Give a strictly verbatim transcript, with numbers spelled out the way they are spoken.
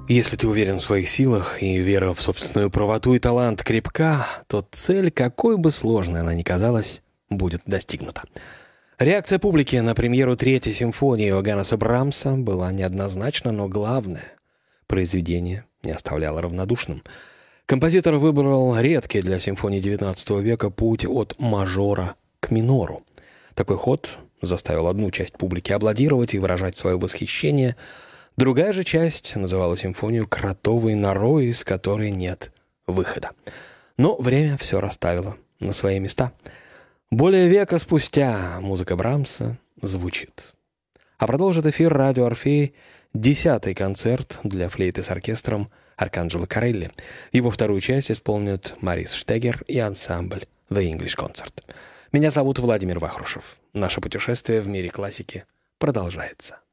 Если ты уверен в своих силах и вера в собственную правоту и талант крепка, то цель, какой бы сложной она ни казалась, будет достигнута. Реакция публики на премьеру Третьей симфонии Йоганнеса Брамса была неоднозначна, но главное — произведение не оставляло равнодушным. Композитор выбрал редкий для симфонии девятнадцатого века путь от мажора к минору. Такой ход заставил одну часть публики аплодировать и выражать свое восхищение. Другая же часть называла симфонию «кротовой норой, из которой нет выхода». Но время все расставило на свои места. Более века спустя музыка Брамса звучит. А продолжит эфир радио «Орфей» десятый концерт для флейты с оркестром Арканджело Корелли. Его вторую часть исполнят Марис Штегер и ансамбль The English Concert. Меня зовут Владимир Вахрушев. Наше путешествие в мире классики продолжается.